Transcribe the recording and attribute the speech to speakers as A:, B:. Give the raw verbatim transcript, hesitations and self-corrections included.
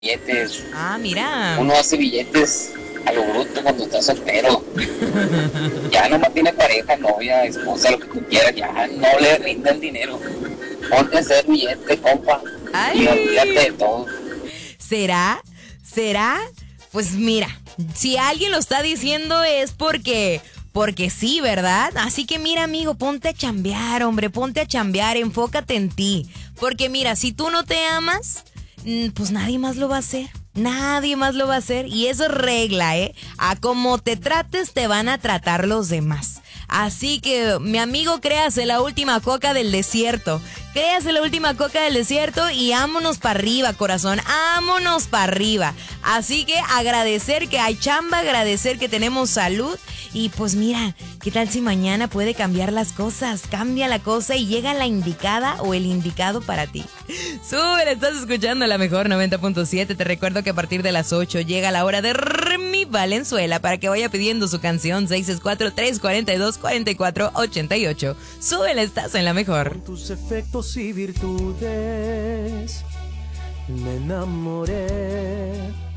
A: billetes.
B: Ah, mira.
A: Uno hace billetes a lo bruto cuando está soltero. Ya nomás tiene pareja, novia, esposa, lo que tú quieras, ya no le rinda el dinero. Ponte a hacer billete, compa, y olvídate
B: Ay,
A: de todo.
B: ¿será? ¿Será? Pues mira, si alguien lo está diciendo es porque, porque sí, ¿verdad? Así que mira, amigo, ponte a chambear, hombre, ponte a chambear, enfócate en ti. Porque mira, si tú no te amas, mm, pues nadie más lo va a hacer. Nadie más lo va a hacer. Y eso es regla, ¿eh? A como te trates, te van a tratar los demás. Así que, mi amigo, créase la última coca del desierto. Créase la última coca del desierto y ámonos para arriba, corazón. Ámonos para arriba. Así que agradecer que hay chamba, agradecer que tenemos salud. Y pues mira, ¿qué tal si mañana puede cambiar las cosas? Cambia la cosa y llega la indicada o el indicado para ti. Sube, estás escuchando la mejor noventa punto siete. Te recuerdo que a partir de las ocho llega la hora de Remy Valenzuela para que vaya pidiendo su canción seis seis cuatro, tres cuatro dos, cuatro cuatro ocho ocho. Súbela, estás en la mejor.
C: Con tus efectos y virtudes me enamoré.